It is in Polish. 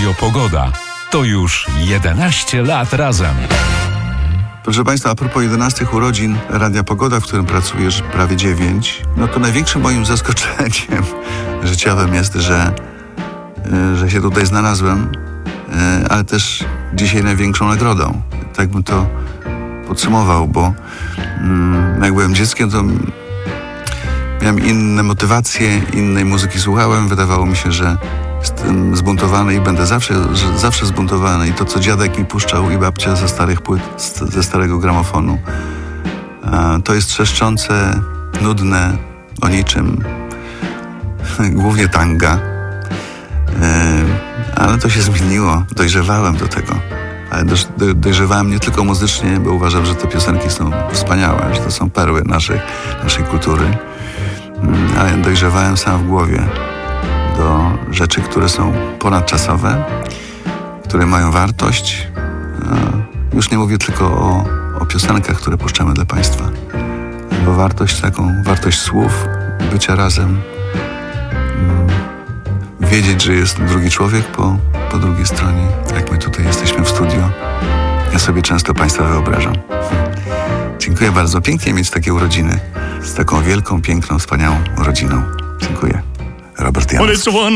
Radio Pogoda. To już 11 lat razem. Proszę Państwa, a propos 11 urodzin Radia Pogoda, w którym pracuję już prawie 9, no to największym moim zaskoczeniem życiowym jest, że się tutaj znalazłem, ale też dzisiaj największą nagrodą. Tak bym to podsumował, bo jak byłem dzieckiem, to miałem inne motywacje, innej muzyki słuchałem. Wydawało mi się, że jestem zbuntowany i będę zawsze zbuntowany. I to, co dziadek mi puszczał i babcia ze starych płyt, ze starego gramofonu, to jest trzeszczące, nudne, o niczym. Głównie tanga. Ale to się zmieniło. Dojrzewałem do tego. Ale dojrzewałem nie tylko muzycznie, bo uważam, że te piosenki są wspaniałe, że to są perły naszej kultury. Ale dojrzewałem sam w głowie do rzeczy, które są ponadczasowe, które mają wartość. Już nie mówię tylko o piosenkach, które puszczamy dla Państwa, bo wartość słów, bycia razem, wiedzieć, że jest drugi człowiek po drugiej stronie, jak my tutaj jesteśmy w studio. Ja sobie często Państwa wyobrażam. Dziękuję bardzo. Pięknie mieć takie urodziny z taką wielką, piękną, wspaniałą rodziną. Dziękuję. Robert Janusz.